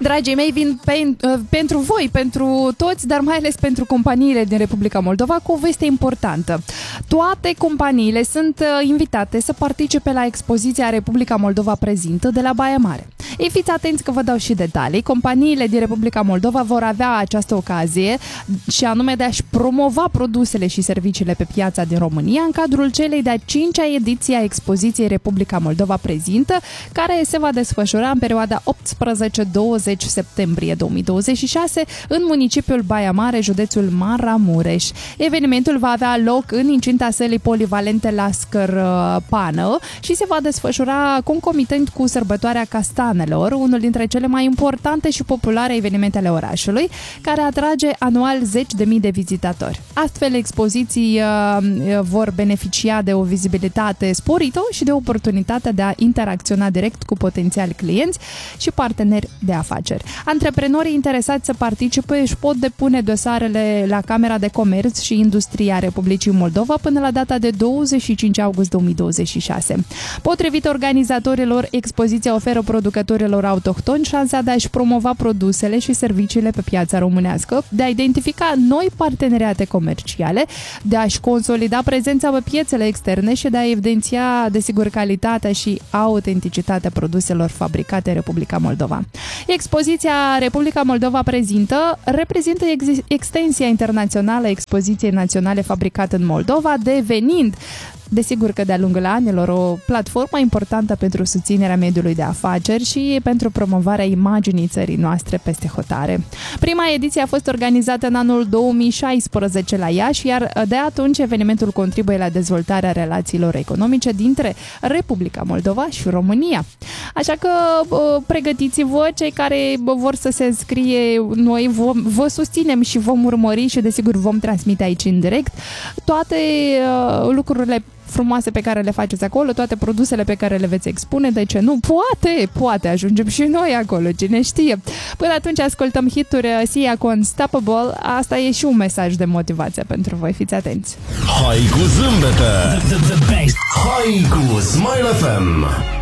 dragii mei, vin pentru voi, pentru toți, dar mai ales pentru companiile din Republica Moldova cu o veste importantă. Toate companiile sunt invitate să participe la expoziția Republica Moldova Prezintă de la Baia Mare. Ei, fiți atenți că vă dau și detalii. Companiile din Republica Moldova vor avea această ocazie și anume de a-și promova produsele și serviciile pe piața din România în cadrul celei de-a 5-a ediție a expoziției Republica Moldova Prezintă, care se va desfășura în perioada 18-20 septembrie 2026 în municipiul Baia Mare, județul Maramureș. Evenimentul va avea loc în incinta sălii polivalente Lascăr Pană și se va desfășura concomitent cu sărbătoarea Castanelor, unul dintre cele mai importante și populare evenimente ale orașului, care atrage anual 10.000 de vizitatori. Astfel, expoziții vor beneficia de o vizibilitate sporită și de oportunitatea de a interacționa direct cu potențiali clienți și parteneri de afaceri. Antreprenorii interesați să participe își pot depune dosarele la Camera de Comerț și Industrie a Republicii Moldova până la data de 25 august 2026. Potrivit organizatorilor, expoziția oferă producătorilor autohtoni șansa de a-și promova produsele și serviciile pe piața românească, de a identifica noi parteneriate comerciale, de a-și consolida prezența pe piețele externe și de a evidenția, desigur, calitatea și autenticitatea produselor fabricate în Republica Moldova. Expoziția Republica Moldova Prezintă reprezintă extensia internațională a expoziției naționale fabricate în Moldova, devenind desigur că de-a lungul anilor o platformă importantă pentru susținerea mediului de afaceri și pentru promovarea imaginii țării noastre peste hotare. Prima ediție a fost organizată în anul 2016 la Iași, iar de atunci evenimentul contribuie la dezvoltarea relațiilor economice dintre Republica Moldova și România. Așa că pregătiți-vă, cei care vor să se înscrie, noi vă susținem și vom urmări și desigur vom transmite aici în direct toate lucrurile frumoase pe care le faceți acolo, toate produsele pe care le veți expune, de ce nu? Poate ajungem și noi acolo, cine știe. Până atunci ascultăm hituri Sia cu Unstoppable, asta e și un mesaj de motivație pentru voi, fiți atenți. Hai cu zâmbete! The best! Hai cu Smile FM!